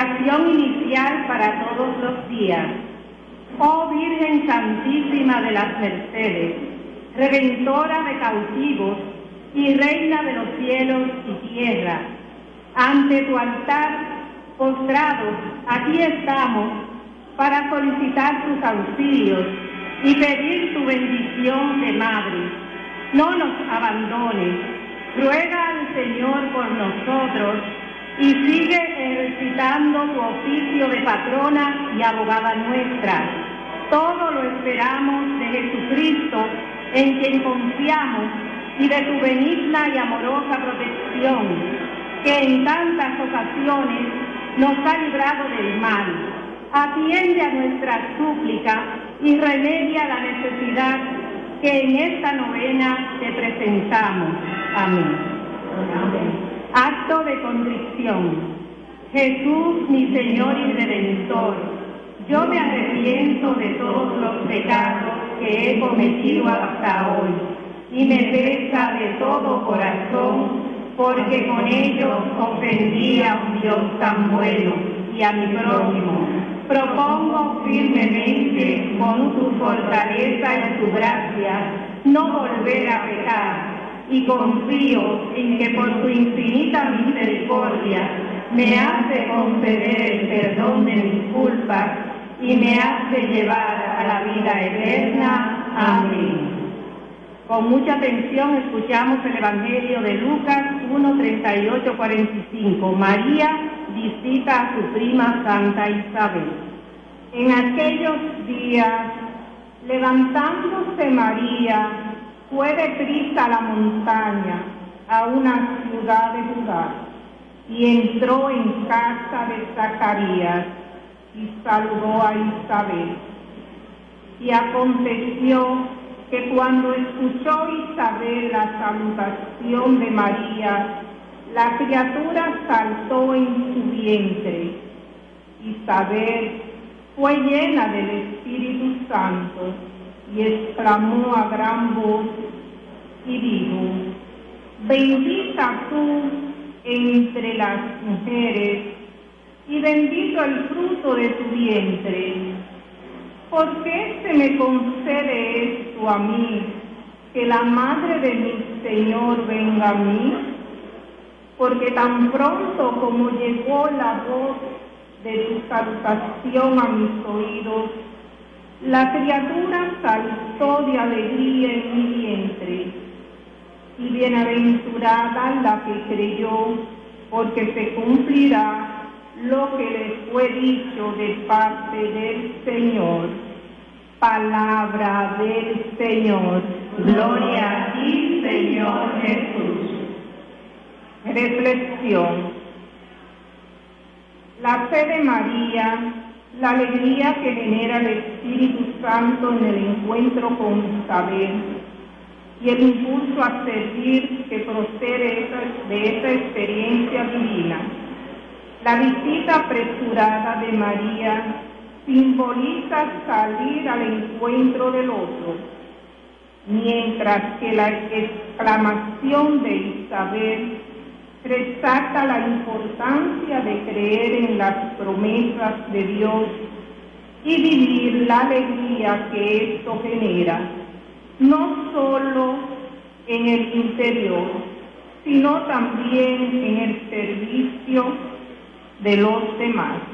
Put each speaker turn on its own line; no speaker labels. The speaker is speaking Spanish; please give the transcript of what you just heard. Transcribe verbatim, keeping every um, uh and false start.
oración inicial para todos los días. Oh Virgen Santísima de las Mercedes, Redentora de cautivos y Reina de los cielos y tierra, ante tu altar, postrados, aquí estamos para solicitar tus auxilios y pedir tu bendición de Madre. No nos abandones, ruega al Señor por nosotros y sigue ejercitando tu oficio de patrona y abogada nuestra. Todo lo esperamos de Jesucristo, en quien confiamos, y de tu benigna y amorosa protección, que en tantas ocasiones nos ha librado del mal. Atiende a nuestra súplica y remedia la necesidad que en esta novena te presentamos. Amén. Amén. Acto de contrición. Jesús, mi Señor y Redentor, yo me arrepiento de todos los pecados que he cometido hasta hoy, y me pesa de todo corazón, porque con ellos ofendí a un Dios tan bueno y a mi prójimo. Propongo firmemente, con tu fortaleza y tu gracia, no volver a pecar, y confío en que por tu infinita misericordia me has de conceder el perdón de mis culpas y me has de llevar a la vida eterna. Amén. Con mucha atención escuchamos el Evangelio de Lucas uno, treinta y ocho, cuarenta y cinco. María visita a su prima Santa Isabel. En aquellos días, levantándose María, fue deprisa a la montaña, a una ciudad de Judá, y entró en casa de Zacarías y saludó a Isabel. Y aconteció que cuando escuchó Isabel la salutación de María, la criatura saltó en su vientre. Isabel fue llena del Espíritu Santo y exclamó a gran voz y dijo: bendita tú entre las mujeres y bendito el fruto de tu vientre. ¿Por qué se me concede esto a mí, que la madre de mi Señor venga a mí? Porque tan pronto como llegó la voz de tu salutación a mis oídos, la criatura saltó de alegría en mi vientre. Y bienaventurada la que creyó, porque se cumplirá lo que le fue dicho de parte del Señor. Palabra del Señor. Gloria a ti, Señor Jesús. Reflexión. La fe de María, la alegría que genera el Espíritu Santo en el encuentro con Isabel y el impulso a servir que procede de esa experiencia divina. La visita apresurada de María simboliza salir al encuentro del otro, mientras que la exclamación de Isabel resalta la importancia de creer en las promesas de Dios y vivir la alegría que esto genera, no solo en el interior, sino también en el servicio de los demás.